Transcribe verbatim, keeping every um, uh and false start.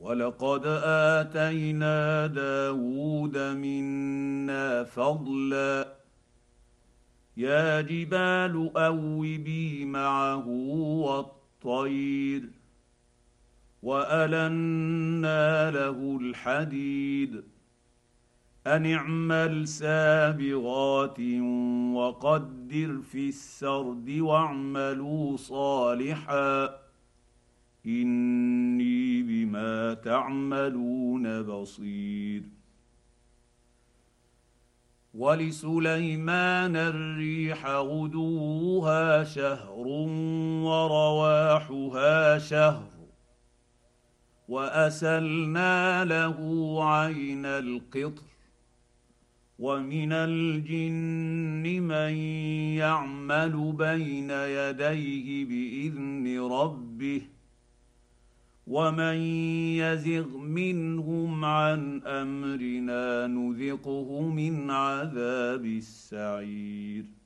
ولقد اتينا داود منا فضلا يا جبال اوبي معه والطير والنا له الحديد ان اعمل سابغات وقدر في السرد واعملوا صالحا اني بما تعملون بصير. ولسليمان الريح غدوها شهر ورواحها شهر واسلنا له عين القطر ومن الجن من يعمل بين يديه باذن ربه ومن يزغ منهم عن امرنا نذقه من عذاب السعير.